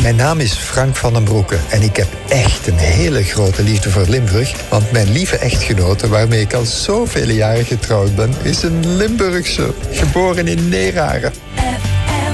Mijn naam is Frank van den Broeke en ik heb echt een hele grote liefde voor Limburg, want mijn lieve echtgenote, waarmee ik al zoveel jaren getrouwd ben, is een Limburgse, geboren in Neeraren.